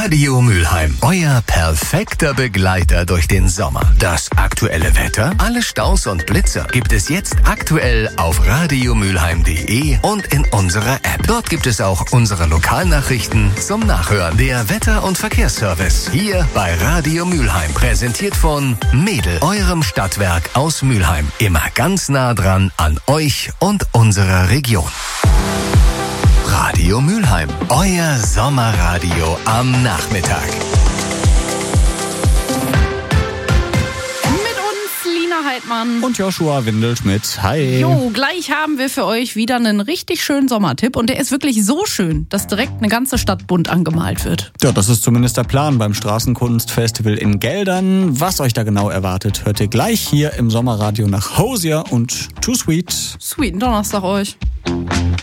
Radio Mülheim, euer perfekter Begleiter durch den Sommer. Das aktuelle Wetter, alle Staus und Blitzer gibt es jetzt aktuell auf radiomülheim.de und in unserer App. Dort gibt es auch unsere Lokalnachrichten zum Nachhören. Der Wetter- und Verkehrsservice hier bei Radio Mülheim, präsentiert von Mädel, eurem Stadtwerk aus Mülheim. Immer ganz nah dran an euch und unserer Region. Radio Mülheim, euer Sommerradio am Nachmittag. Mit uns Lina Heidmann und Joshua Windelschmidt. Hi. Jo, gleich haben wir für euch wieder einen richtig schönen Sommertipp. Und der ist wirklich so schön, dass direkt eine ganze Stadt bunt angemalt wird. Ja, das ist zumindest der Plan beim Straßenkunstfestival in Geldern. Was euch da genau erwartet, hört ihr gleich hier im Sommerradio nach Hosier und Too Sweet. Sweeten Donnerstag euch.